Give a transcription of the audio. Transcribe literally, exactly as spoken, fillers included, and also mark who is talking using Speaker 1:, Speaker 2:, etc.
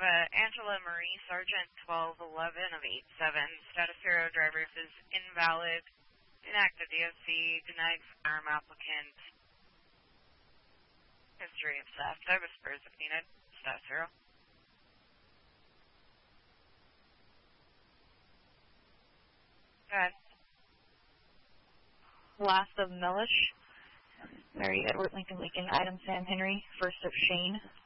Speaker 1: a Angela Marie Sargent twelve eleven of eight seven. Status zero, drivers is invalid. Inactive D O C, denied firearm applicant. History of theft. I have a Spurs if needed. Status zero. Go ahead.
Speaker 2: Last of Mellish. Mary Edward Lincoln Lincoln. Item Sam Henry. First of Shane.